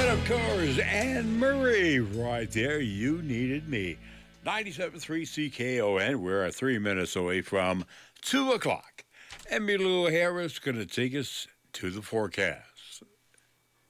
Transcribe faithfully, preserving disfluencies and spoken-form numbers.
And of course, Anne Marie, right there. You needed me. ninety-seven point three C K O N. We're three minutes away from two o'clock. Emmylou Harris going to take us to the forecast.